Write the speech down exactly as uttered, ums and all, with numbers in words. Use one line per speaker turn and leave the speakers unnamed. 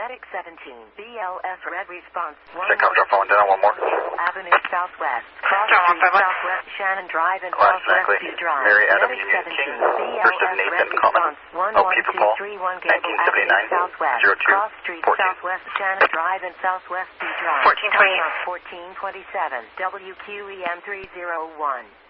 Medic seventeen, B L S Red Response,
Check out your phone down one more.
Avenue Southwest, Cross Street Southwest, Shannon Drive and
Class
Southwest
Exactly.
View Drive.
Mary Adam
Medic
Union
seventeen,
King
B L
versus
S
Nathan
Red
Common.
Response, one
Oh,
one
people
two
call.
three one Gable
nineteen
Avenue
seventy-nine.
Southwest,
zero two.
Cross Street
fourteen.
Southwest, Shannon Drive and Southwest View Drive.
fourteen twenty.
fourteen twenty-seven, W Q E M three oh one.